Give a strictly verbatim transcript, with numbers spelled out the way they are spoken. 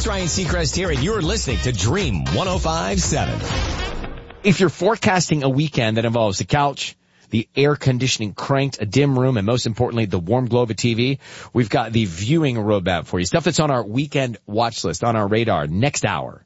It's Ryan Seacrest here, and you're listening to Dream one oh five point seven. If you're forecasting a weekend that involves the couch, the air conditioning cranked, a dim room, and most importantly, the warm glow of a T V, we've got the viewing roadmap for you. Stuff that's on our weekend watch list, on our radar. Next hour,